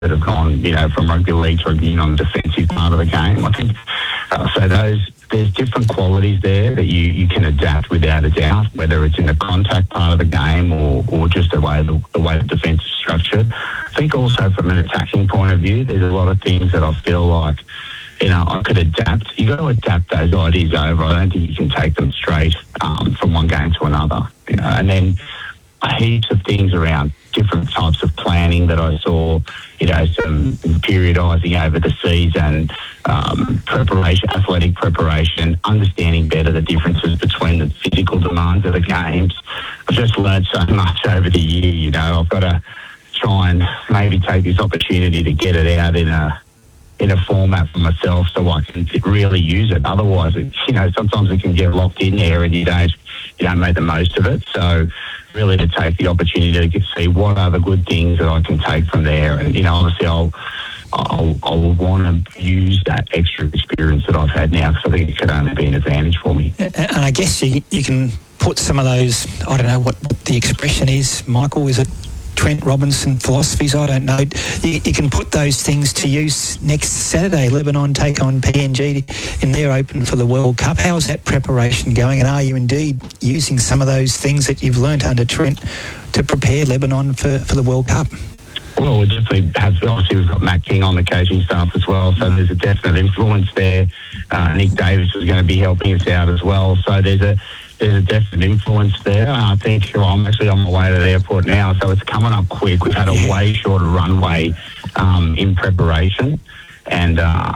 that have gone, from rugby league to rugby on the defensive part of the game. I think there's different qualities there that you can adapt without a doubt, whether it's in the contact part of the game or just the way the defence is structured. I think also from an attacking point of view, there's a lot of things that I feel like, I could adapt. You've got to adapt those ideas over. I don't think you can take them straight from one game to another. And then heaps of things around different types of planning that I saw, some periodising over the season, preparation, athletic preparation, understanding better the differences between the physical demands of the games. I've just learned so much over the year, I've got to try and maybe take this opportunity to get it out in a format for myself so I can really use it. Otherwise, sometimes it can get locked in there and you don't make the most of it. So really to take the opportunity to see what are the good things that I can take from there. And, obviously I'll want to use that extra experience that I've had now because I think it could only be an advantage for me. And I guess you can put some of those, I don't know what the expression is, Michael, is it Trent Robinson philosophies? I don't know. You can put those things to use next Saturday. Lebanon take on PNG in their open for the World Cup. How's that preparation going? And are you indeed using some of those things that you've learnt under Trent to prepare Lebanon for the World Cup? Well, we definitely have. Obviously, we've got Matt King on the coaching staff as well, so there's a definite influence there. Nick Davis is going to be helping us out as well. So there's a definite influence there. I think I'm actually on my way to the airport now, so it's coming up quick. We've had a way shorter runway in preparation, and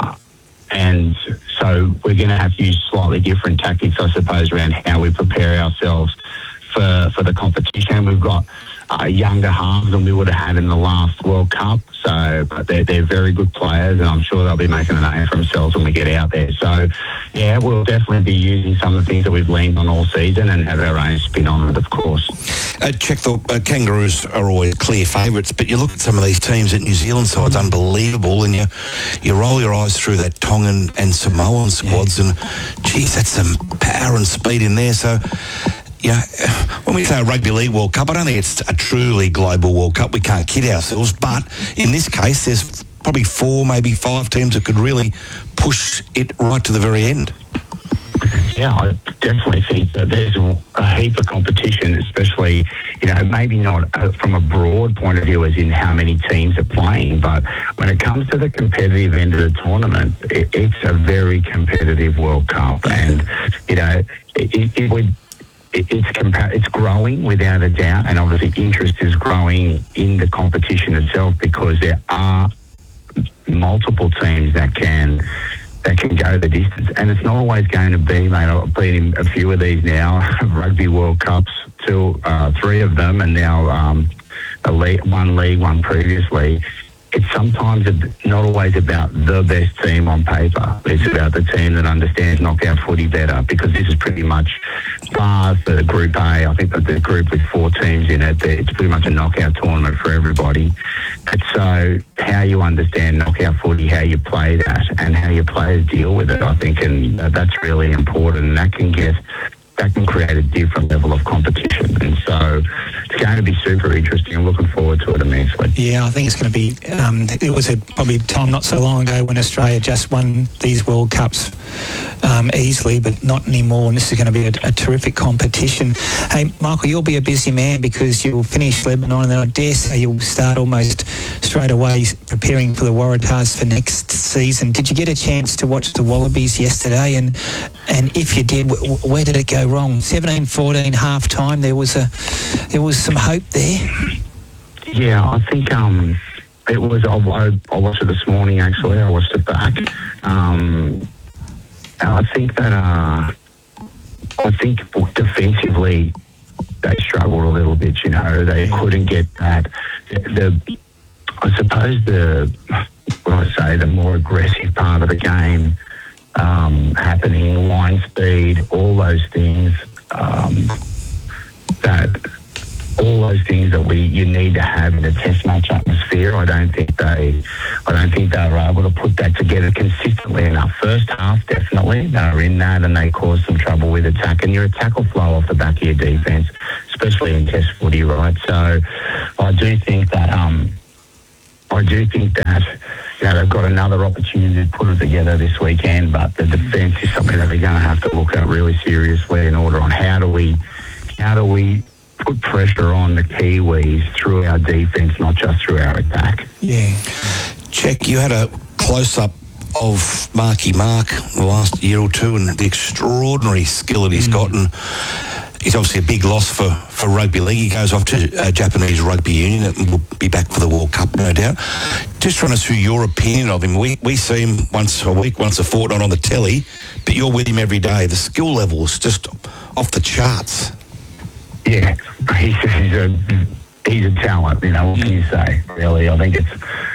so we're going to have to use slightly different tactics, I suppose, around how we prepare ourselves for the competition. We've got younger halves than we would have had in the last World Cup. So, but they're very good players, and I'm sure they'll be making a name for themselves when we get out there. So, yeah, we'll definitely be using some of the things that we've leaned on all season and have our own spin on it, of course. Check the Kangaroos are always clear favourites, but you look at some of these teams at New Zealand side, it's unbelievable, and you roll your eyes through that Tongan and Samoan squads, and geez, that's some power and speed in there. So, when we say a Rugby League World Cup, I don't think it's a truly global World Cup. We can't kid ourselves, but in this case, there's probably 4, maybe 5 teams that could really push it right to the very end. Yeah, I definitely think that there's a heap of competition, especially, maybe not from a broad point of view as in how many teams are playing, but when it comes to the competitive end of the tournament, it's a very competitive World Cup, and, it's growing without a doubt, and obviously interest is growing in the competition itself because there are multiple teams that can go the distance, and it's not always going to be, mate. I've been in a few of these now, Rugby World Cups, 3 of them, and now one league, one previously. It's sometimes not always about the best team on paper. It's about the team that understands knockout footy better, because this is pretty much, bar the Group A, I think that the group with 4 teams in it, it's pretty much a knockout tournament for everybody. And so how you understand knockout footy, how you play that, and how your players deal with it, I think, and that's really important. And that can create a different level of competition. And so it's going to be super interesting. I'm looking forward to it immensely. Yeah, I think it's going to be, it was probably a time not so long ago when Australia just won these World Cups easily, but not anymore. And this is going to be a terrific competition. Hey, Michael, you'll be a busy man because you'll finish Lebanon, and then I dare say you'll start almost straight away preparing for the Waratahs for next season. Did you get a chance to watch the Wallabies yesterday? And if you did, where did it go wrong? 17-14 half time. There was some hope there. Yeah, I think it was. I watched it this morning. Actually, I watched it back. I think that defensively they struggled a little bit. They couldn't get that. I suppose the more aggressive part of the game happening, line speed, all those things that you need to have in a test match atmosphere. I don't think they were able to put that together consistently enough. First half, definitely they were in that, and they caused some trouble with attack. And you're a tackle flow off the back of your defence, especially in test footy, right? So I do think that I do think that they've got another opportunity to put it together this weekend, but the defence is something that we're going to have to look at really seriously in order on how do we put pressure on the Kiwis through our defence, not just through our attack. Yeah. Check, you had a close-up of Marky Mark the last year or two and the extraordinary skill that he's got, and he's obviously a big loss for rugby league. He goes off to Japanese rugby union and will be back for the World Cup, no doubt. Just run us through your opinion of him. We see him once a week, once a fortnight on the telly, but you're with him every day. The skill level is just off the charts. Yeah, he's a talent, what can you say, really? I think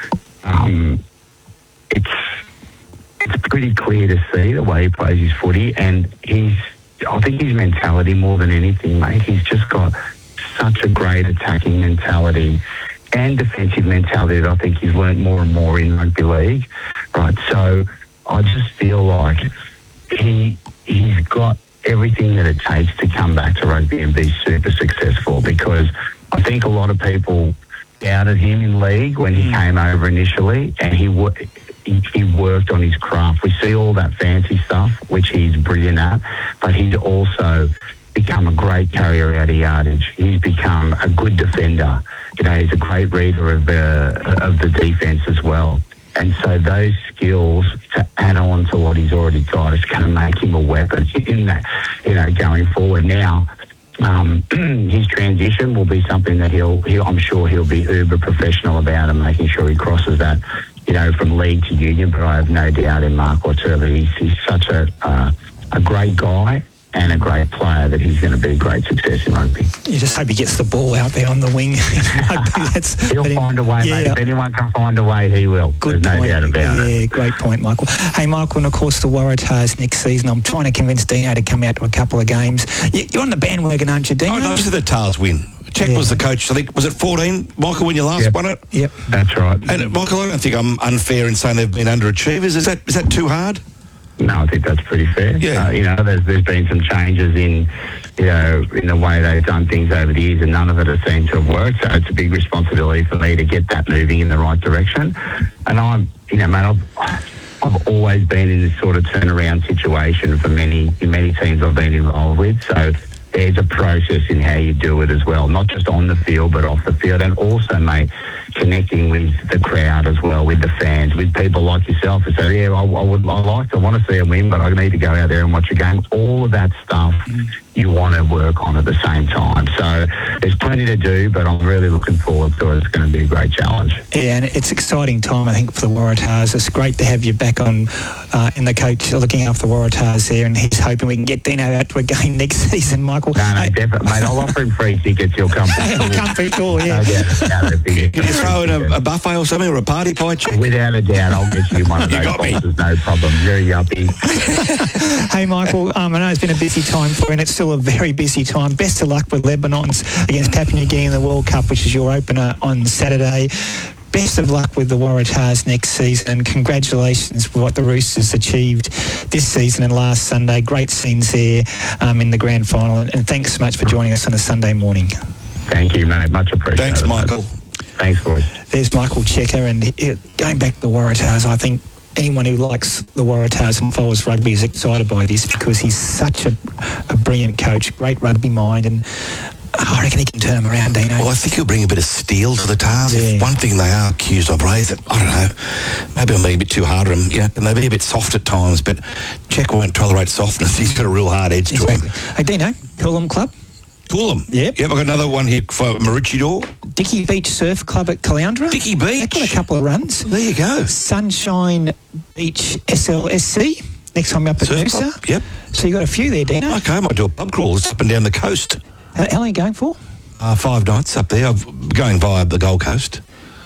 it's pretty clear to see the way he plays his footy, and I think his mentality more than anything, mate. He's just got such a great attacking mentality and defensive mentality that I think he's learnt more and more in rugby league, right? So I just feel like he's got everything that it takes to come back to rugby and be super successful, because I think a lot of people doubted him in league when he came over initially, and he worked on his craft. We see all that fancy stuff, which he's brilliant at, but he's also become a great carrier out of yardage. He's become a good defender. He's a great reader of the defence as well. And so those skills to add on to what he's already got is going to make him a weapon in that, going forward. Now, his transition will be something that I'm sure he'll be uber professional about, and making sure he crosses that, from league to union. But I have no doubt in Mark Whatever. He's such a great guy and a great player that he's going to be a great success in rugby. You just hope he gets the ball out there on the wing. He'll find a way, mate. If anyone can find a way, he will. Good There's point. no doubt about it. Yeah, great point, Michael. Hey, Michael, and of course the Waratahs next season. I'm trying to convince Dino to come out to a couple of games. You're on the bandwagon, aren't you, Dino? Oh, nice to the Tars win. Check was the coach, I think, was it 14, Michael, when you last won it? Yep. That's right. And Michael, I don't think I'm unfair in saying they've been underachievers. Is that too hard? No, I think that's pretty fair. Yeah. There's been some changes in the way they've done things over the years, and none of it has seemed to have worked. So it's a big responsibility for me to get that moving in the right direction. And I've always been in this sort of turnaround situation for many teams I've been involved with. So there's a process in how you do it as well, not just on the field but off the field, and also, mate, connecting with the crowd as well, with the fans, with people like yourself who say, I want to see them win, but I need to go out there and watch a game. All of that stuff you want to work on at the same time. So there's plenty to do, but I'm really looking forward to it. It's going to be a great challenge. Yeah, and it's exciting time, I think, for the Waratahs. It's great to have you back on in the coach looking after the Waratahs there, and he's hoping we can get Dino out to a game next season, Michael. No, definitely, mate. I'll offer him free tickets. He'll come. He'll come for sure, yeah. Can you throw in a buffet or something, or a party pie? Without a doubt, I'll get you one of those boxes, no problem. Very yuppie. Hey, Michael, I know it's been a busy time for you, and it's still a very busy time. Best of luck with Lebanon's against Papua New Guinea in the World Cup, which is your opener on Saturday. Best of luck with the Waratahs next season, and congratulations for what the Roosters achieved this season and last Sunday. Great scenes there in the grand final, and thanks so much for joining us on a Sunday morning. Thank you, mate. Much appreciated. Thanks, Michael. Thanks, boys. There's Michael Checker, and going back to the Waratahs, I think anyone who likes the Waratahs and follows rugby is excited by this, because he's such a brilliant coach, great rugby mind, and I reckon he can turn them around, Dino. Well, I think he'll bring a bit of steel to the Tars. Yeah. If one thing they are accused of, Ray, is that, I don't know, maybe I'm being a bit too hard on him, and they be a bit soft at times, but Check won't tolerate softness. He's got a real hard edge to him. Hey, Dino, Coolum Club? Coolum? Yep. I've got another one here for Maroochydore. Dicky Beach Surf Club at Caloundra. Dicky Beach? They've got a couple of runs. There you go. Sunshine Beach SLSC, next time up at Surf Noosa. club, yep. So you got a few there, Dino. Okay, I might do a pub crawl. It's up and down the coast. How long are you going for? 5 nights up there. I'm going via the Gold Coast.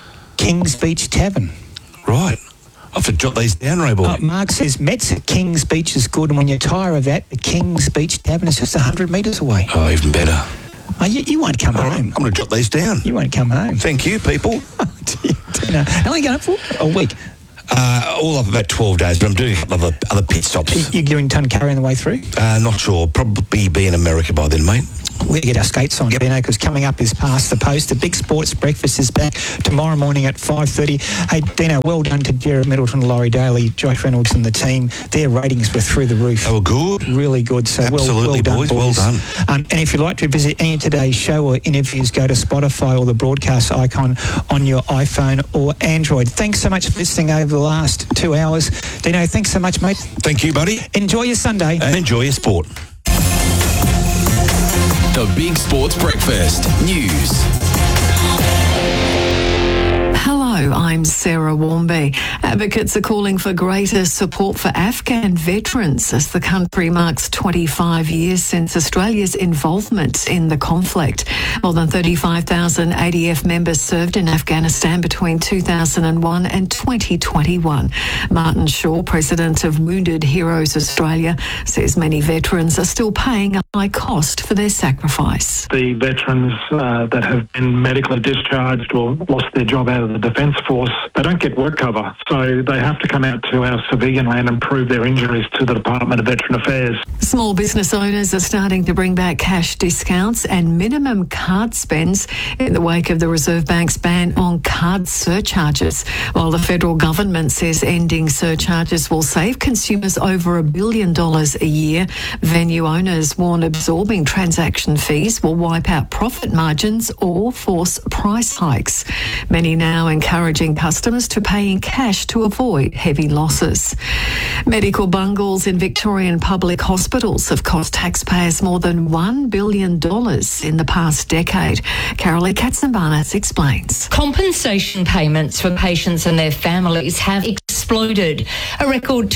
Kings Beach Tavern. Right. I have to jot these down, Ray boy. Mark says Mets at Kings Beach is good, and when you tire of that, the Kings Beach Tavern is just 100 metres away. Oh, even better. Oh, you won't come home. I'm going to jot these down. You won't come home. Thank you, people. Dino, how long are you going for? A week? All up about 12 days, but I'm doing a couple of other pit stops. You doing Tuncurry on the way through? Not sure. Probably be in America by then, mate. we get our skates on, because coming up is Past the Post. The Big Sports Breakfast is back tomorrow morning at 5:30. Hey, Dino, well done to Jared Middleton, Laurie Daly, Josh Reynolds and the team. Their ratings were through the roof. They were good. Really good. So absolutely, well done, boys. Well done. And if you'd like to visit any of today's show or interviews, go to Spotify or the broadcast icon on your iPhone or Android. Thanks so much for listening over the last 2 hours. Dino, thanks so much, mate. Thank you, buddy. Enjoy your Sunday. And enjoy your sport. The Big Sports Breakfast News. Hello, I'm Sarah Warmby. Advocates are calling for greater support for Afghan veterans as the country marks 25 years since Australia's involvement in the conflict. More than 35,000 ADF members served in Afghanistan between 2001 and 2021. Martin Shaw, president of Wounded Heroes Australia, says many veterans are still paying a high cost for their sacrifice. The veterans that have been medically discharged or lost their job out of the Defence Force, they don't get work cover, so they have to come out to our civilian land and prove their injuries to the Department of Veteran Affairs. Small business owners are starting to bring back cash discounts and minimum card spends in the wake of the Reserve Bank's ban on card surcharges. While the federal government says ending surcharges will save consumers over $1 billion a year, venue owners warn absorbing transaction fees will wipe out profit margins or force price hikes. Many now encouraging customers to pay in cash to avoid heavy losses. Medical bungles in Victorian public hospitals have cost taxpayers more than $1 billion in the past decade. Carolee Katzenbarnes explains. Compensation payments for patients and their families have exploded. A record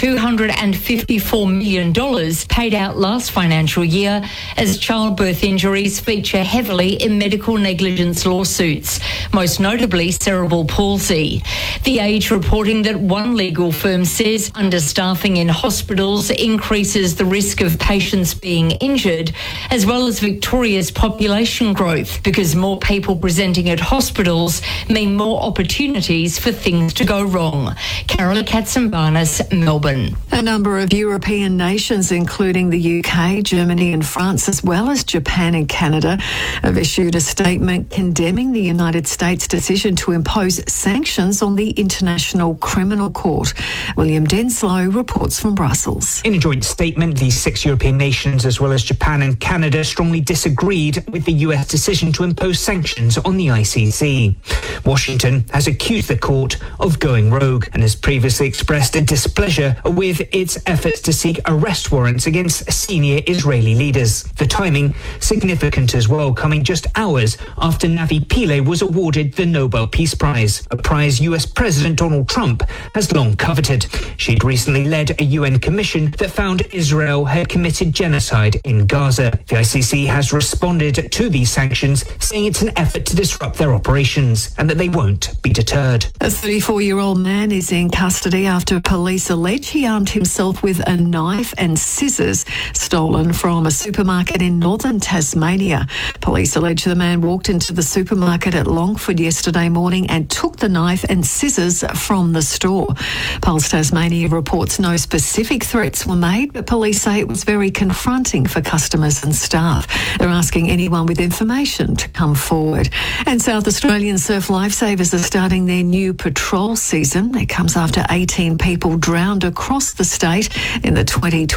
$254 million paid out last financial year as childbirth injuries feature heavily in medical negligence lawsuits, most notably cerebral palsy. The Age reporting that one legal firm says understaffing in hospitals increases the risk of patients being injured, as well as Victoria's population growth, because more people presenting at hospitals mean more opportunities for things to go wrong. Carolee Katzenbarnes, Melbourne. A number of European nations, including the UK, Germany and France, as well as Japan and Canada, have issued a statement condemning the United States' decision to impose sanctions on the International Criminal Court. William Denslow reports from Brussels. In a joint statement, these 6 European nations, as well as Japan and Canada, strongly disagreed with the US decision to impose sanctions on the ICC. Washington has accused the court of going rogue and has previously expressed a displeasure with its efforts to seek arrest warrants against senior Israeli leaders. The timing significant as well, coming just hours after Navi Pillay was awarded the Nobel Peace Prize, a prize US President Donald Trump has long coveted. She'd recently led a UN commission that found Israel had committed genocide in Gaza. The ICC has responded to these sanctions, saying it's an effort to disrupt their operations and that they won't be deterred. A 34-year-old man is in custody after police allege he armed himself with a knife and scissors stolen from a supermarket in northern Tasmania. Police allege the man walked into the supermarket at Longford yesterday morning and took the knife and scissors from the store. Pulse Tasmania reports no specific threats were made, but police say it was very confronting for customers and staff. They're asking anyone with information to come forward. And South Australian surf lifesavers are starting their new patrol season. It comes after 18 people drowned across the state in the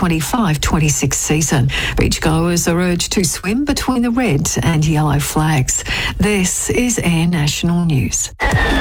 2025-26 season. Beachgoers are urged to swim between the red and yellow flags. This is Air National News.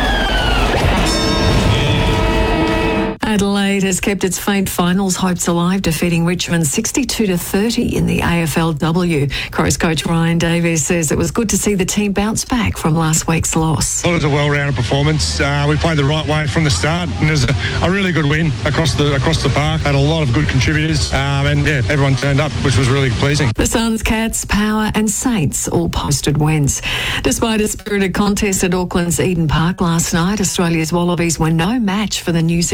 Adelaide has kept its faint finals hopes alive, defeating Richmond 62-30 in the AFLW. Crows coach Ryan Davies says it was good to see the team bounce back from last week's loss. It was a well-rounded performance. We played the right way from the start, and it was a really good win across the park. Had a lot of good contributors, and everyone turned up, which was really pleasing. The Suns, Cats, Power and Saints all posted wins. Despite a spirited contest at Auckland's Eden Park last night, Australia's Wallabies were no match for the New Zealand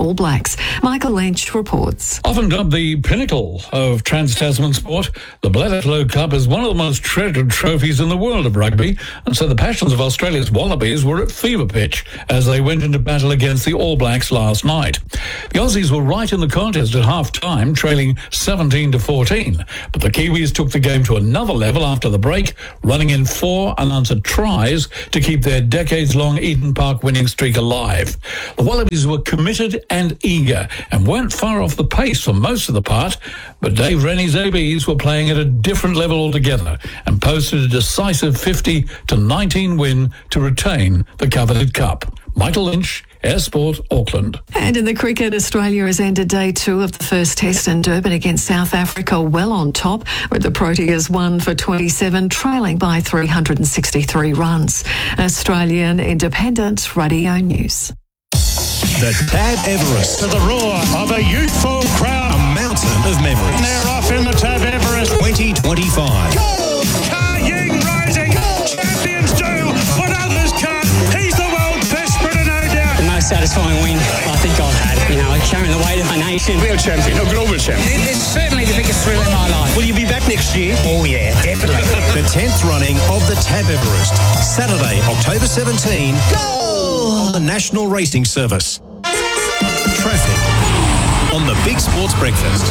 All Blacks. Michael Lynch reports. Often dubbed the pinnacle of trans-Tasman sport, the Bledisloe Cup is one of the most treasured trophies in the world of rugby, and so the passions of Australia's Wallabies were at fever pitch as they went into battle against the All Blacks last night. The Aussies were right in the contest at half-time, trailing 17-14, but the Kiwis took the game to another level after the break, running in 4 unanswered tries to keep their decades-long Eden Park winning streak alive. The Wallabies were committed and eager and weren't far off the pace for most of the part, but Dave Rennie's ABs were playing at a different level altogether and posted a decisive 50-19 win to retain the coveted cup. Michael Lynch, Air Sport, Auckland. And in the cricket, Australia has ended day 2 of the first test in Durban against South Africa well on top, with the Proteas 1 for 27, trailing by 363 runs. Australian Independent Radio News. The Tab Everest. To the roar of a youthful crowd. A mountain of memories. And they're off in the Tab Everest 2025. Go! Car Ying rising. Go! Champions do what others can't. He's the world's best sprinter, no doubt. The most satisfying win I think I've had. You know, carrying the weight of a nation. Real champion, a global champion. It's certainly the biggest thrill in my life. Will you be back next year? Oh yeah, definitely. The 10th running of the Tab Everest. Saturday, October 17. Go! On the National Racing Service. Traffic on the Big Sports Breakfast.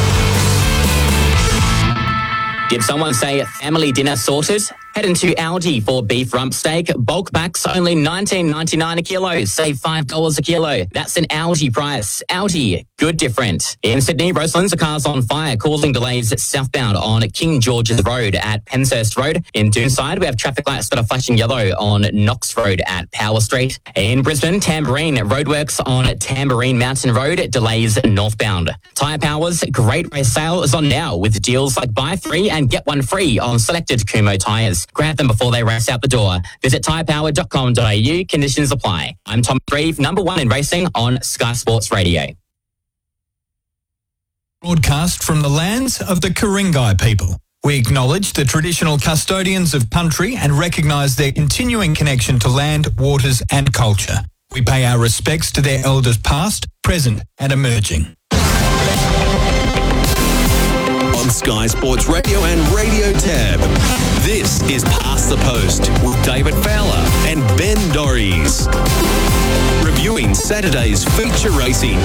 Did someone say family dinner sorted? Head into Aldi for beef rump steak. Bulk packs only $19.99 a kilo. Save $5 a kilo. That's an Aldi price. Aldi, good different. In Sydney, Roselands, a car's on fire, causing delays southbound on King George's Road at Penshurst Road. In Doonside, we have traffic lights that are flashing yellow on Knox Road at Power Street. In Brisbane, Tamborine, roadworks on Tamborine Mountain Road, delays northbound. Tyre Power's Great Race Sale is on now with deals like buy 3 and get 1 free on selected Kumho tyres. Grab them before they race out the door. Visit tyrepower.com.au. Conditions apply. I'm Tom Grieve, number 1 in racing on Sky Sports Radio. Broadcast from the lands of the Ku-ring-gai people. We acknowledge the traditional custodians of country and recognise their continuing connection to land, waters and culture. We pay our respects to their elders past, present and emerging. On Sky Sports Radio and Radio Tab, this is Past the Post with David Fowler and Ben Dorries. Reviewing Saturday's feature racing.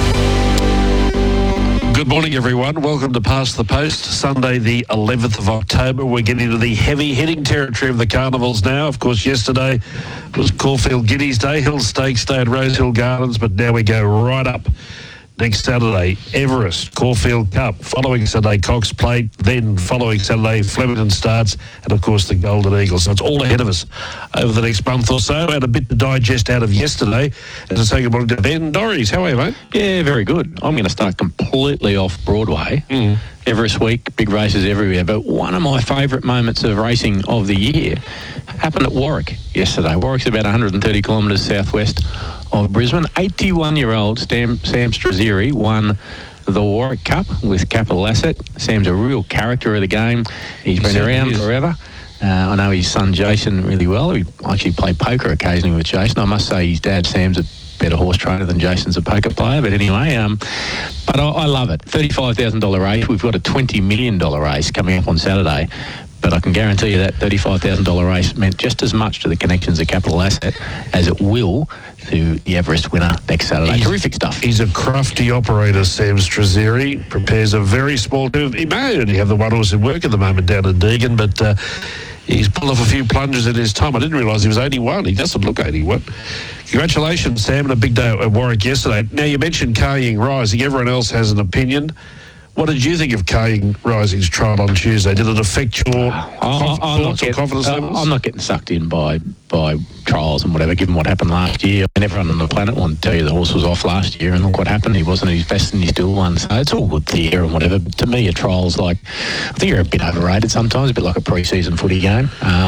Good morning, everyone. Welcome to Past the Post, Sunday the 11th of October. We're getting into the heavy hitting territory of the carnivals now. Of course, yesterday was Caulfield Guineas Day, Hill Stakes Day at Rosehill Gardens, but now we go right up. Next Saturday, Everest, Caulfield Cup. Following Sunday, Cox Plate. Then following Saturday, Flemington starts. And, of course, the Golden Eagle. So it's all ahead of us over the next month or so. And a bit to digest out of yesterday. And to say good morning to Ben Dorries. How are you, mate? Yeah, very good. I'm going to start completely off Broadway. Everest week, big races everywhere. But one of my favourite moments of racing of the year happened at Warwick yesterday. Warwick's about 130 kilometres southwest of Brisbane. 81-year-old Sam Straziri won the Warwick Cup with Capital Asset. Sam's a real character of the game. He's been around forever. I know his son Jason really well. We actually play poker occasionally with Jason. I must say his dad Sam's a better horse trainer than Jason's a poker player. But anyway, but I love it. $35,000 race. We've got a $20 million race coming up on Saturday. But I can guarantee you that $35,000 race meant just as much to the connections of Capital Asset as it will to the Everest winner next Saturday. Terrific stuff. He's a crafty operator, Sam Straziri. Prepares a very small team. He may only have the one horse in work at the moment down in Deagon, but he's pulled off a few plunges in his time. I didn't realise he was 81. He doesn't look 81. Congratulations, Sam, and a big day at Warwick yesterday. Now, you mentioned Car Ying Rising. Everyone else has an opinion. What did you think of Car Ying Rising's trial on Tuesday? Did it affect your thoughts or confidence levels? I'm not getting sucked in by trials and whatever, given what happened last year. And everyone on the planet wanted to tell you the horse was off last year, and look what happened. He wasn't at his best and he still won. So it's all good theatre and whatever. But to me, a trial's like, I think you're a bit overrated sometimes, a bit like a pre-season footy game.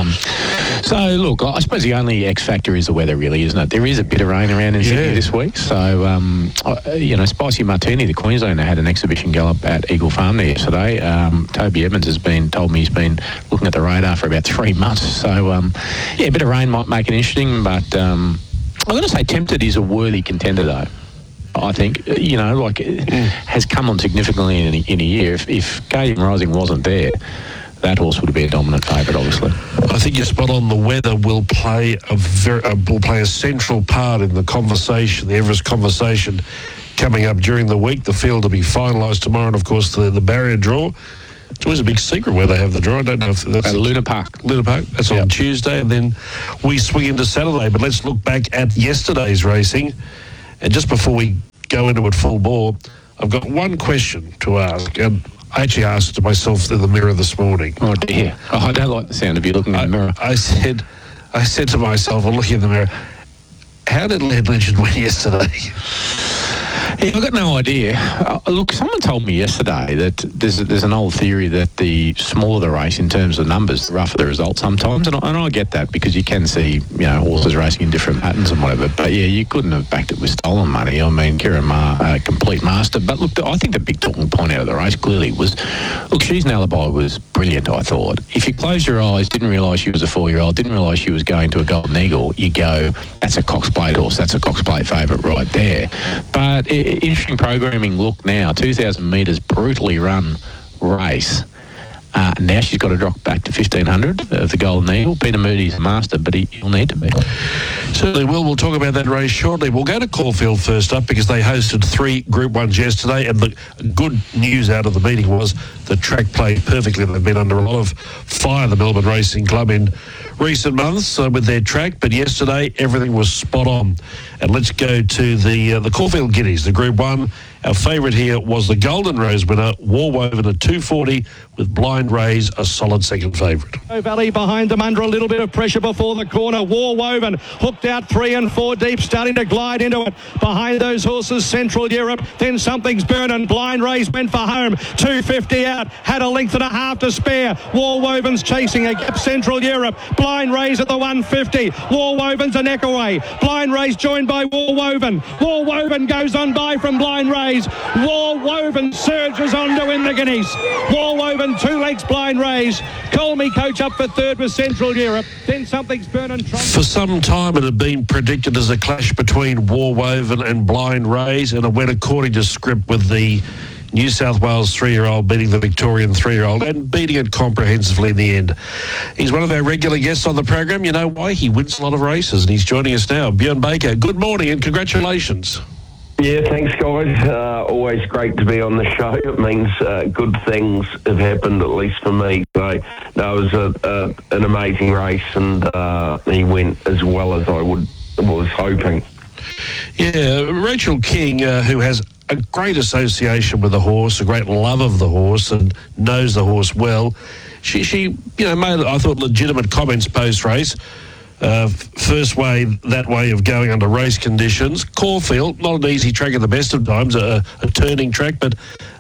So look, I suppose the only X factor is the weather, really, isn't it? There is a bit of rain around in Sydney this week. So, Spicy Martini, the Queenslander, had an exhibition gallop at Eagle Farm there yesterday. Toby Evans told me he's been looking at the radar for about 3 months. So, a bit of rain might make it interesting, but I'm going to say Tempted is a worthy contender, though. I think. Has come on significantly in a year. If Ka Ying Rising wasn't there, that horse would be a dominant favourite, obviously. I think you're spot on. The weather will play a central part in the conversation, the Everest conversation, coming up during the week. The field will be finalised tomorrow, and of course the barrier draw. It's always a big secret where they have the draw. I don't know if that's Luna Park. Luna Park. That's on Tuesday, and then we swing into Saturday. But let's look back at yesterday's racing, and just before we go into it full bore, I've got one question to ask, and I actually asked it to myself in the mirror this morning. Oh dear! I don't like the sound of you looking in the mirror. I said to myself, I'm looking in the mirror, how did Lead Legend win yesterday? Yeah, I've got no idea. Look, someone told me yesterday that there's an old theory that the smaller the race in terms of numbers, the rougher the result sometimes, and I get that because you can see horses racing in different patterns and whatever. But yeah, you couldn't have backed it with stolen money. I mean, Kieran Ma, a complete master. But look, I think the big talking point out of the race clearly was, look, She's an Alibi was brilliant. I thought if you closed your eyes, didn't realise she was a 4-year-old, didn't realise she was going to a Golden Eagle, you go, that's a Cox Plate horse, that's a Cox Plate favourite right there. But interesting programming look now, 2,000 metres, brutally run race. Now she's got to drop back to 1,500 of the Golden Eagle. Peter Moody's a master, but he'll need to be. Certainly will. We'll talk about that race shortly. We'll go to Caulfield first up because they hosted 3 Group 1s yesterday, and the good news out of the meeting was the track played perfectly. They've been under a lot of fire, the Melbourne Racing Club, in recent months with their track, but yesterday everything was spot on. And let's go to the Caulfield Guineas, the Group 1. Our favourite here was the Golden Rose winner, War Woven at 240, with Blind Rays a solid second favourite. Valley behind them under a little bit of pressure before the corner. War Woven hooked out 3 and 4 deep, starting to glide into it. Behind those horses, Central Europe, then Something's Burning. Blind Rays went for home, 250 out, had a length and a half to spare. War Woven's chasing a gap, Central Europe. Blind Rays at the 150. War Woven's a neck away. Blind Rays joined by War Woven. War Woven goes on by from Blind Rays. War Woven surges on to win the Guineas. War Woven, 2 legs, Blind Rays. Call Me Coach up for third with Central Europe. Then Something's Burning. For some time it had been predicted as a clash between War Woven and Blind Rays, and it went according to script with the New South Wales 3-year-old beating the Victorian 3-year-old and beating it comprehensively in the end. He's one of our regular guests on the program. You know why? He wins a lot of races, and he's joining us now. Bjorn Baker, good morning and congratulations. Yeah, thanks, guys. Always great to be on the show. It means good things have happened, at least for me. So, no, it was an amazing race, and he went as well as I was hoping. Yeah, Rachel King, who has a great association with the horse, a great love of the horse, and knows the horse well. She made, I thought, legitimate comments post-race. First way, that way of going under race conditions. Caulfield, not an easy track at the best of times, a turning track, but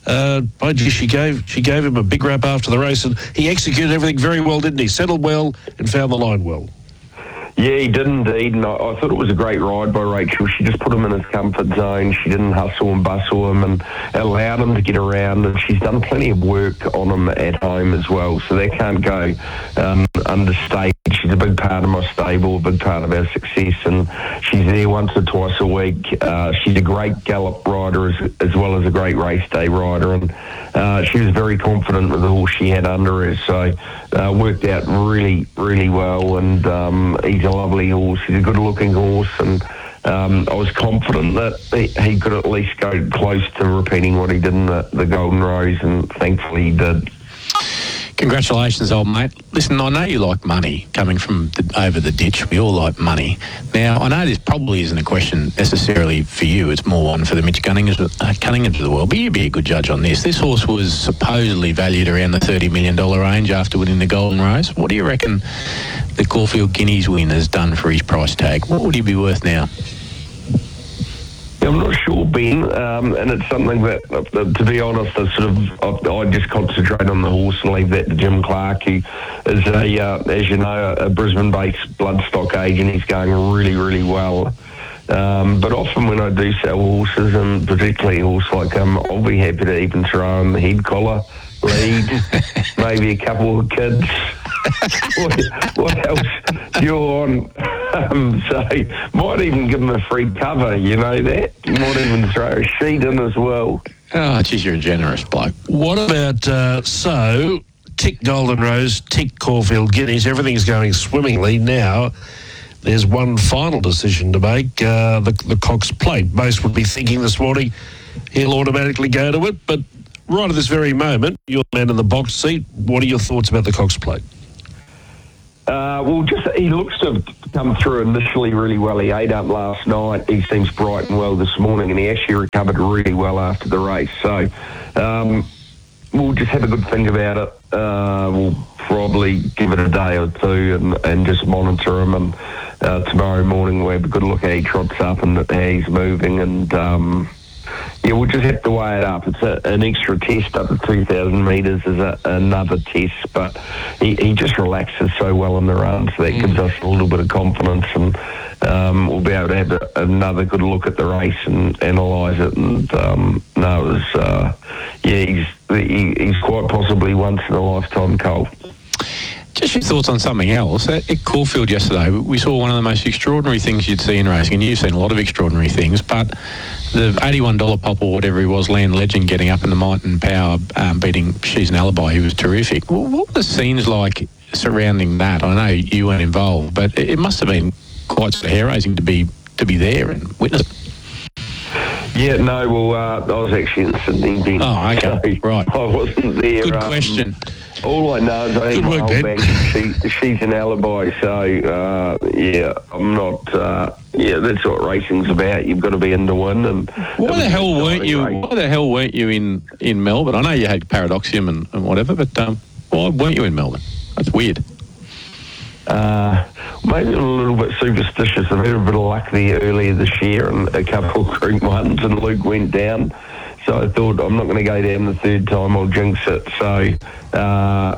she gave him a big rap after the race, and he executed everything very well, didn't he? Settled well and found the line well. Yeah, he did indeed, and I thought it was a great ride by Rachel. She just put him in his comfort zone. She didn't hustle and bustle him and allowed him to get around, and she's done plenty of work on him at home as well, so that can't go understated. She's a big part of my stable, a big part of our success, and she's there once or twice a week. She's a great gallop rider as well as a great race day rider, and she was very confident with the horse she had under her, so worked out really, really well, and he's a lovely horse. He's a good-looking horse, and I was confident that he could at least go close to repeating what he did in the Golden Rose, and thankfully he did. Congratulations, old mate. Listen, I know you like money coming from over the ditch. We all like money. Now, I know this probably isn't a question necessarily for you. It's more one for the Mitch Cunningham's of the world. But you'd be a good judge on this. This horse was supposedly valued around the $30 million range after winning the Golden Rose. What do you reckon the Caulfield Guineas win has done for his price tag? What would he be worth now? I'm not sure, Ben, and it's something that, to be honest, I just concentrate on the horse and leave that to Jim Clark, who is, as you know, a Brisbane-based bloodstock agent. He's going really, really well. But often when I do sell horses, and particularly a horse like him, I'll be happy to even throw him the head collar, lead, maybe a couple of kids. What else do you want? So might even give him a free cover, you know that? Might even throw a sheet in as well. Oh, geez, you're a generous bloke. What about, tick Golden Rose, tick Caulfield Guineas, everything's going swimmingly. Now, there's one final decision to make, the Cox Plate. Most would be thinking this morning he'll automatically go to it, but right at this very moment, you're the man in the box seat. What are your thoughts about the Cox Plate? He looks to have come through initially really well. He ate up last night. He seems bright and well this morning, and he actually recovered really well after the race. So we'll just have a good think about it. We'll probably give it a day or two and just monitor him. And tomorrow morning we'll have a good look at how he trots up and how he's moving. And we'll just have to weigh it up. It's an extra test up to 2,000 metres is another test, but he just relaxes so well on the run, so that gives us a little bit of confidence, and we'll be able to have another good look at the race and analyse it. And he's quite possibly once in a lifetime colt. Just your thoughts on something else. At Caulfield yesterday, we saw one of the most extraordinary things you'd see in racing, and you've seen a lot of extraordinary things, but the $81 pop or whatever he was, Land Legend, getting up in the Might and Power, beating She's an Alibi, he was terrific. What were the scenes like surrounding that? I know you weren't involved, but it must have been quite sort of hair-raising to be there and witness it. Yeah, no, I was actually in Sydney then. Oh, okay, right. I wasn't there. Good question. All I know is I think my whole bag, she's an alibi. So, I'm not... that's what racing's about. You've got to be in to win. And Why the hell weren't you in Melbourne? I know you had Paradoxium and whatever, but why weren't you in Melbourne? That's weird. Maybe a little bit superstitious. I've had a bit of luck there earlier this year and a couple of Group 1s, and Luke went down. So I thought, I'm not going to go down the third time, I'll jinx it. So I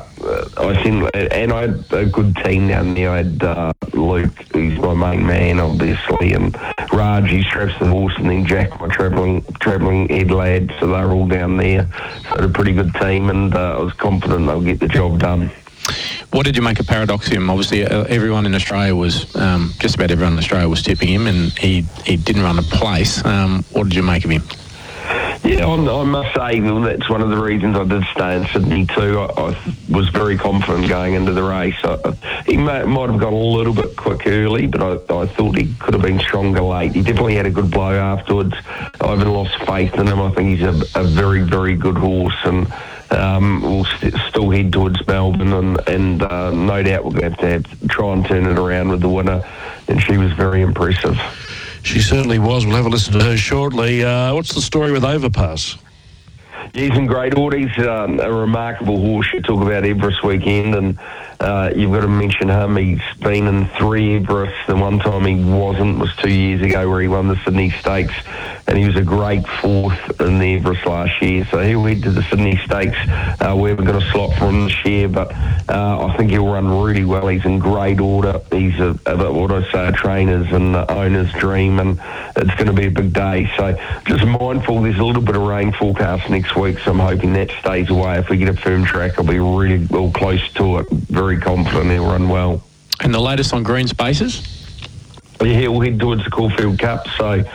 had a good team down there. I had Luke, who's my main man, obviously, and Raj, he straps the horse, and then Jack, my travelling head lad. So they're all down there. So I had a pretty good team, and I was confident they'll get the job done. What did you make of Paradoxium? Obviously, everyone in Australia was, just about everyone in Australia was tipping him, and he didn't run a place. What did you make of him? Yeah, I must say that's one of the reasons I did stay in Sydney too. I was very confident going into the race. He might have got a little bit quick early, but I thought he could have been stronger late. He definitely had a good blow afterwards. I haven't lost faith in him. I think he's a very, very good horse, and we'll still head towards Melbourne, and no doubt we're going to have to try and turn it around with the winner, and she was very impressive. She certainly was. We'll have a listen to her shortly. What's the story with Overpass? Yeah, he's in great order. He's a remarkable horse. You talk about Everest weekend, and you've got to mention him. He's been in 3 Everests. The one time he wasn't was 2 years ago, where he won the Sydney Stakes, and he was a great 4th in the Everest last year. So he'll head to the Sydney Stakes. We haven't got a slot for him this year, but I think he'll run really well. He's in great order. He's a trainer's and owner's dream, and it's going to be a big day. So just mindful, there's a little bit of rain forecast next week, so I'm hoping that stays away. If we get a firm track, I'll be really well close to it. Very confident he'll run well. And the latest on green spaces? Yeah, we'll head towards the Caulfield Cup, so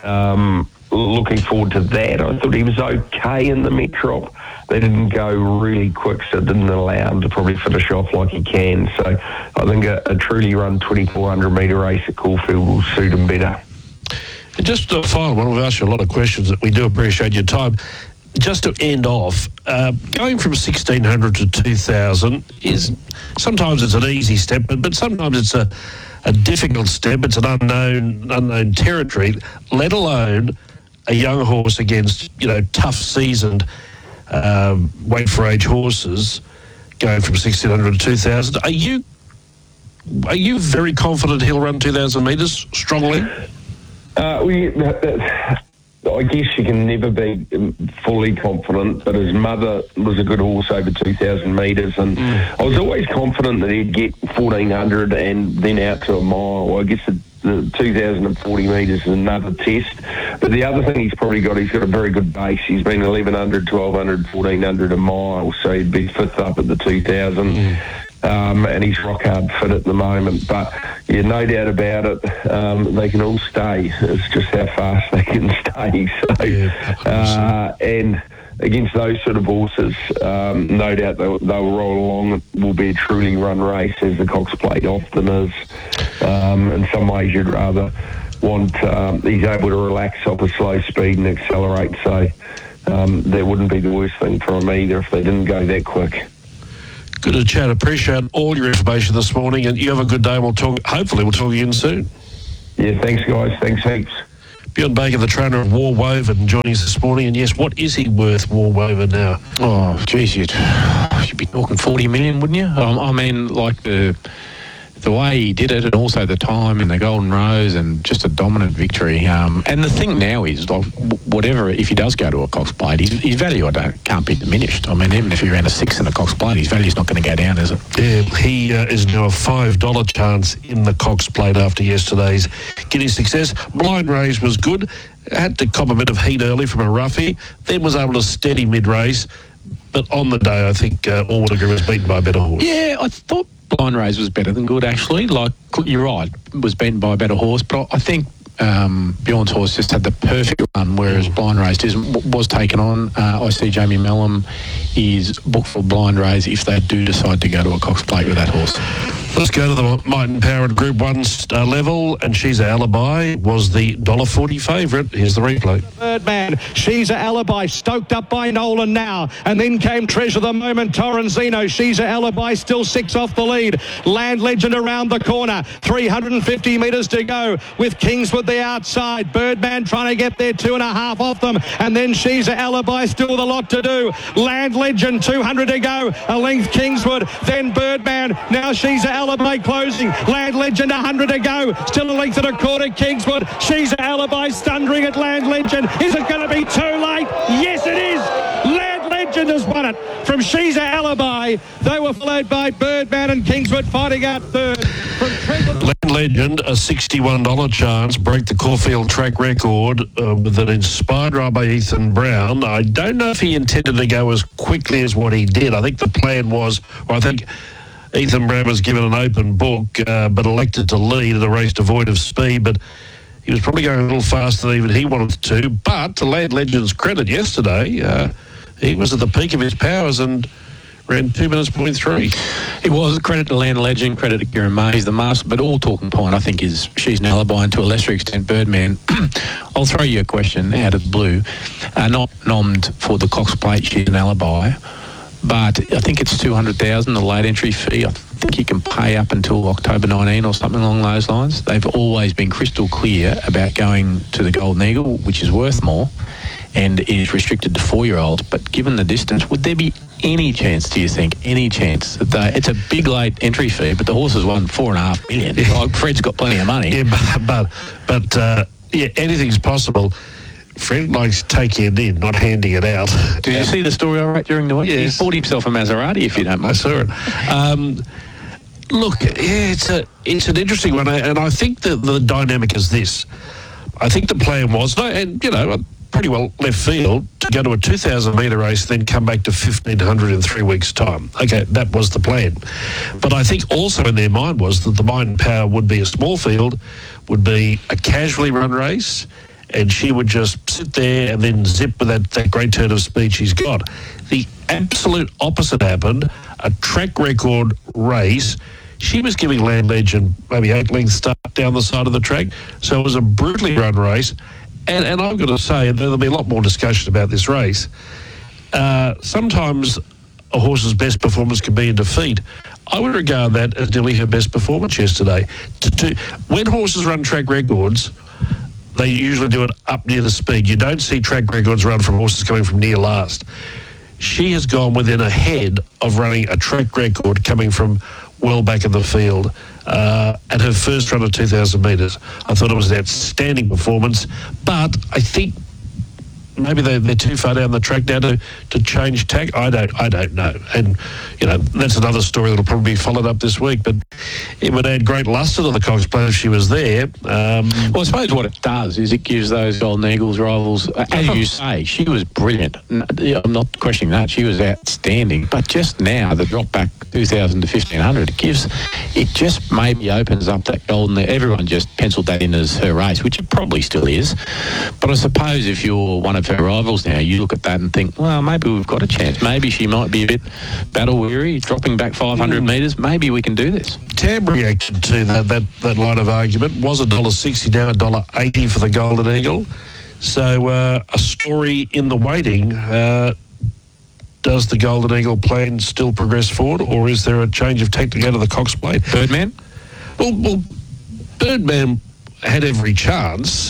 looking forward to that. I thought he was okay in the Metrop. They didn't go really quick, so it didn't allow him to probably finish off like he can. So I think a truly run 2,400 metre race at Caulfield will suit him better. And just a final one, we've asked you a lot of questions that we do appreciate your time. Just to end off, going from 1,600 to 2,000 is sometimes it's an easy step, but sometimes it's a difficult step. It's an unknown territory, let alone a young horse against tough seasoned weight for age horses going from 1,600 to 2,000. Are you very confident he'll run 2,000 metres strongly? I guess you can never be fully confident, but his mother was a good horse over 2,000 metres, and I was always confident that he'd get 1,400 and then out to a mile. I guess the 2,040 metres is another test, but the other thing he's got a very good base. He's been 1,100, 1,200, 1,400 a mile, so he'd be 5th up at the 2,000. and he's rock hard fit at the moment. But yeah, no doubt about it, they can all stay. It's just how fast they can stay. So, and against those sort of horses, no doubt they'll roll along. It will be a truly run race, as the Cox Plate often is. In some ways, you'd rather want he's able to relax off a slow speed and accelerate. So that wouldn't be the worst thing for him either if they didn't go that quick. Good to chat. Appreciate all your information this morning, and you have a good day. Hopefully we'll talk again soon. Yeah, thanks guys. Thanks heaps. Bjorn Baker, the trainer of War Woven, joining us this morning. And yes, what is he worth, War Woven, now? Oh, geez, you'd be talking 40 million, wouldn't you? I mean, like the way he did it, and also the time in the Golden Rose, and just a dominant victory. And the thing now is, like, whatever, if he does go to a Cox Plate, his value can't be diminished. I mean, even if he ran a 6 in a Cox Plate, his value's not going to go down, is it? Yeah, he is now a $5 chance in the Cox Plate after yesterday's Guineas success. Blind Rays was good, had to cop a bit of heat early from a roughie, then was able to steady mid-race. But on the day, I think All Would Agree was beaten by a better horse. Yeah, I thought Blind Rays was better than good, actually. Like, you're right, was beaten by a better horse. But I think Bjorn's horse just had the perfect run, whereas Blind Rays was taken on. I see Jamie Mellum is booked for Blind Rays if they do decide to go to a Cox Plate with that horse. Let's go to the Might and Power at Group 1 level, and She's a Alibi was the $1.40 favourite. Here's the replay. Birdman, She's a Alibi, stoked up by Nolan now, and then came Treasure the Moment, Torrenzino. She's a Alibi, still 6 off the lead. Land Legend around the corner, 350 metres to go with Kingswood the outside. Birdman trying to get there, 2.5 off them, and then She's a Alibi, still the lot to do. Land Legend, 200 to go, a length Kingswood, then Birdman, now She's a Alibi closing. Land Legend 100 to go. Still a length and a quarter. Kingswood. She's an Alibi thundering at Land Legend. Is it going to be too late? Yes, it is. Land Legend has won it from She's an Alibi. They were followed by Birdman and Kingswood fighting out third. Land Legend, a $61 chance, break the Caulfield track record with an inspired ride by Ethan Brown. I don't know if he intended to go as quickly as what he did. I think the plan was, or I think Ethan Brown was given an open book, but elected to lead in a race devoid of speed. But he was probably going a little faster than even he wanted to. But to Land Legend's credit yesterday, he was at the peak of his powers and ran 2 minutes 0.3. It was credit to Land Legend, credit to Kieran Mays, the master. But all talking point, I think, is She's an Alibi, and to a lesser extent, Birdman. I'll throw you a question out of the blue. Not nommed for the Cox Plate, She's an Alibi. But I think it's 200,000, the late entry fee. I think you can pay up until October 19 or something along those lines. They've always been crystal clear about going to the Golden Eagle, which is worth more, and is restricted to 4-year-olds. But given the distance, would there be any chance, do you think, any chance that it's a big late entry fee, but the horse has won $4.5 million? Like, Fred's got plenty of money. Yeah, but anything's possible. Fred likes taking it in, not handing it out. Did you see the story I wrote during the week? Yes. He bought himself a Maserati, if you don't mind. I saw it. Look, it's an interesting one, and I think that the dynamic is this. I think the plan was, and pretty well left field, to go to a 2,000-metre race, then come back to 1,500 in 3 weeks' time. Okay, that was the plan. But I think also in their mind was that the Might and Power would be a small field, would be a casually run race, and she would just sit there and then zip with that great turn of speed she's got. The absolute opposite happened. A track record race. She was giving Land Legend maybe 8 lengths start down the side of the track. So it was a brutally run race. And I've got to say, there'll be a lot more discussion about this race. Sometimes a horse's best performance can be in defeat. I would regard that as nearly her best performance yesterday. When horses run track records, they usually do it up near the speed. You don't see track records run from horses coming from near last. She has gone within a head of running a track record coming from well back in the field at her first run of 2,000 metres. I thought it was an outstanding performance, but I think maybe they're too far down the track now to change tack. I don't know. And, that's another story that'll probably be followed up this week. But it would add great lustre to the Cox Plate if she was there. Well, I suppose what it does is it gives those Golden Eagles rivals, as you say, she was brilliant. I'm not questioning that. She was outstanding. But just now, the drop back 2,000 to 1,500, it just maybe opens up that Golden. Everyone just penciled that in as her race, which it probably still is. But I suppose if you're one of her rivals now, you look at that and think, well, maybe we've got a chance. Maybe she might be a bit battle weary, dropping back 500 metres. Maybe we can do this. Tab reacted to that line of argument. Was $1.60, now $1.80 for the Golden Eagle. So a story in the waiting. Does the Golden Eagle plan still progress forward, or is there a change of tack to go to the Cox Plate? Birdman? Well, Birdman had every chance,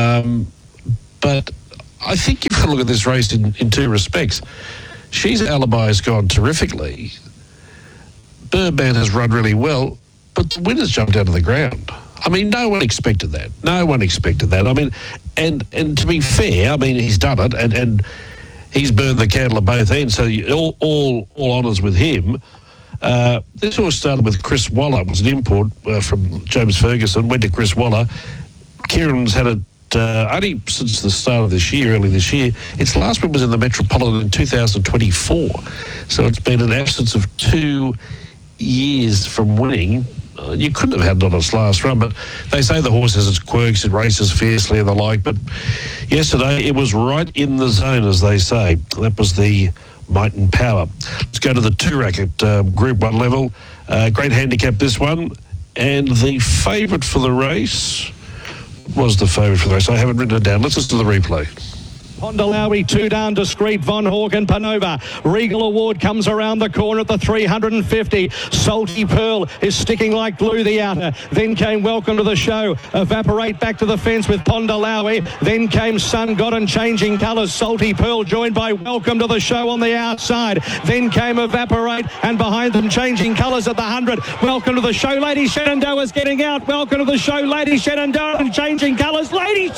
but I think you've got to look at this race in two respects. She's alibi has gone terrifically. Birdman has run really well, but the winner's jumped out of the ground. I mean, no one expected that. I mean, and to be fair, I mean, he's done it, and he's burned the candle at both ends, so all honours with him. This all started with Chris Waller. It was an import from James Ferguson, went to Chris Waller. Kieran's had it only since the start of this year, early this year. Its last win was in the Metropolitan in 2024. So it's been an absence of 2 years from winning. You couldn't have had it on its last run, but they say the horse has its quirks, it races fiercely and the like, but yesterday it was right in the zone, as they say. That was the might and power. Let's go to the Toorak at Group 1 level. Great handicap, this one. And the favourite for the race was the favourite for the race. I haven't written it down. Let's listen to the replay. Pondalawi, 2 down, Discreet, Von Horgan, Panova. Regal Award comes around the corner at the 350. Salty Pearl is sticking like glue the outer. Then came Welcome to the Show. Evaporate back to the fence with Pondalawi. Then came Sun God and Changing Colours. Salty Pearl joined by Welcome to the Show on the outside. Then came Evaporate, and behind them Changing Colours at the 100. Welcome to the Show. Lady Shenandoah's getting out. Welcome to the Show. Lady Shenandoah and Changing Colours. Lady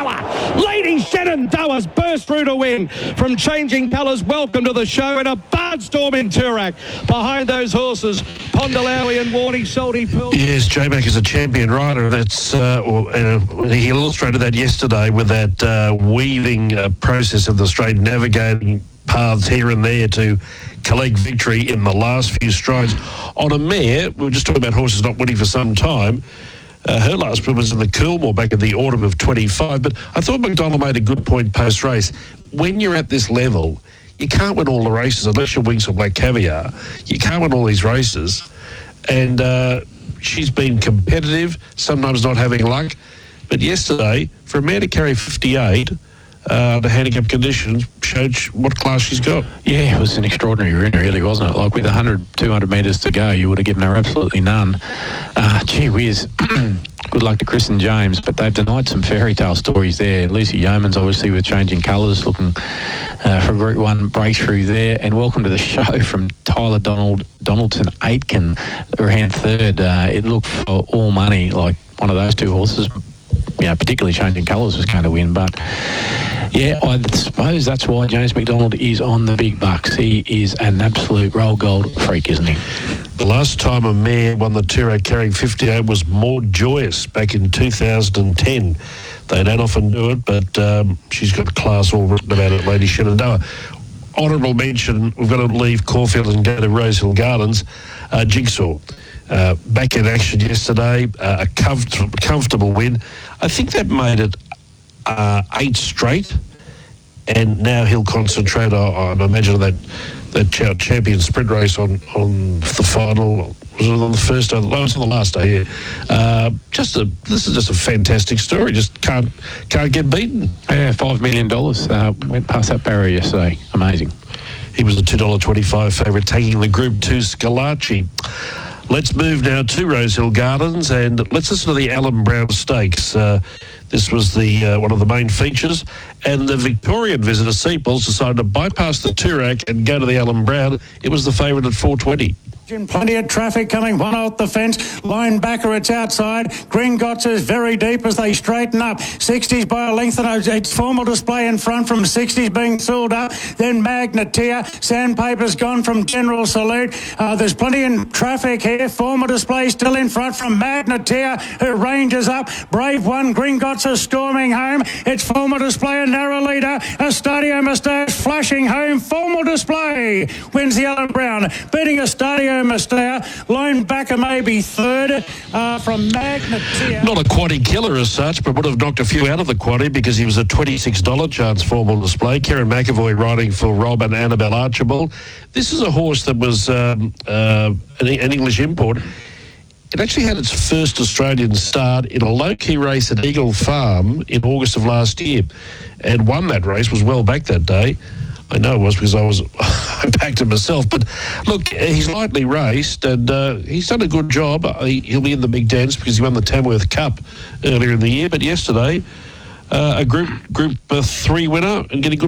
Shenandoah's burst through to win from Changing Colours. Welcome to the Show, and a barnstorm in Toorak behind those horses, Pondalawi and Warney, Salty Pearl. Yes, J-Mac is a champion rider. That's he illustrated that yesterday with that weaving process of the straight, navigating paths here and there to collect victory in the last few strides on a mare. We were just talking about horses not winning for some time. Her last win was in the Coolmore back in the autumn of 25. But I thought McDonald made a good point post-race. When you're at this level, you can't win all the races unless you're Winks or Black Caviar. You can't win all these races. And she's been competitive, sometimes not having luck. But yesterday, for a mare to carry 58, the handicap conditions showed what class she's got. Yeah, it was an extraordinary win, really, wasn't it? Like, with 100, 200 metres to go, you would have given her absolutely none. Gee whiz. Good luck to Chris and James, but they've denied some fairy tale stories there. Lucy Yeoman's obviously with Changing Colours, looking for a Group 1 breakthrough there. And Welcome to the Show from Tyler Donaldson Aitken, ran third. It looked for all money, like one of those two horses, particularly Changing Colours was going to win. But yeah, I suppose that's why James McDonald is on the big bucks. He is an absolute roll gold freak, isn't he? The last time a mare won the Toorak carrying 58 was Maud Joyous back in 2010. They don't often do it, but she's got class all written about it, Lady Shenandoah. Honourable mention, we've got to leave Caulfield and go to Rosehill Gardens. Jigsaw. Back in action yesterday, a comfortable win. I think that made it 8 straight, and now he'll concentrate on, I imagine, that champion sprint race on the final. Was it on the first day? It was on the last day. Yeah. This is just a fantastic story. Just can't get beaten. Yeah, $5 million went past that barrier yesterday. Amazing. He was the $2.25 favourite, taking the Group 2 Scalacci. Let's move now to Rosehill Gardens, and let's listen to the Alan Brown Stakes. This was the one of the main features, and the Victorian visitor Seaples decided to bypass the Toorak and go to the Alan Brown. It was the favourite at $4.20. Plenty of traffic coming, one out the fence. Line backer, it's outside. Gringotts is very deep as they straighten up. 60s by a length, and it's formal display in front from 60s being filled up. Then Magneteer. Sandpaper's gone from General Salute. There's plenty in traffic here. Formal display still in front from Magneteer, who ranges up. Brave One, Gringotts are storming home. It's formal display, a narrow leader. Estadio Moustache flashing home. Formal display wins the Allen Brown, beating Estadio Moustache. Lone backer maybe third from Magneteer. Not a quaddie killer as such, but would have knocked a few out of the quaddie because he was a $26 chance formal display. Karen McAvoy riding for Rob and Annabelle Archibald. This is a horse that was an English import. It actually had its first Australian start in a low-key race at Eagle Farm in August of last year and won that race, was well back that day. I know it was because I backed it myself. But look, he's lightly raced and he's done a good job. He'll be in the big dance because he won the Tamworth Cup earlier in the year. But yesterday, a Group 3 winner and getting good